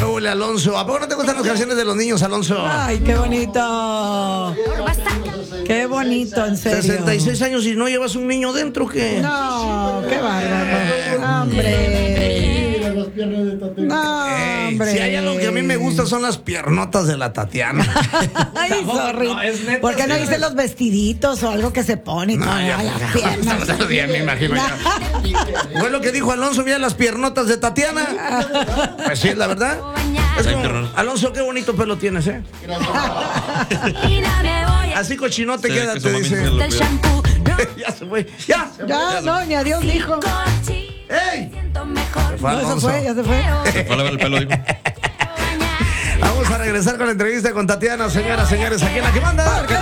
Hola, Alonso. ¿A poco no te gustan las canciones de los niños, Alonso? Ay, qué bonito. Qué bonito, en serio. 66 años y no llevas un niño dentro, ¿qué? No, qué bárbaro. Hombre. No, hombre. Si hay algo que a mí me gusta son las piernotas de la Tatiana. Ay, sorry. No, es neta, ¿Por qué no sí, dice los vestiditos o algo que se pone? No, ya, Ay, las piernas. está bien, me imagino ya. Fue lo que dijo Alonso, mira las piernotas de Tatiana. Pues sí, la verdad. Es como, Alonso, qué bonito pelo tienes, ¿eh? Así cochinote Sí, queda, que te su mami dice. se lo cuida. Ya se fue. Ya. Ya, no, ni adiós dijo. ¡Ey! Se fue No, se Alonso. fue, ya se fue. Se fue a lavar el pelo, dijo. Vamos a regresar con la entrevista con Tatiana, señoras, señores, aquí en La Que Manda.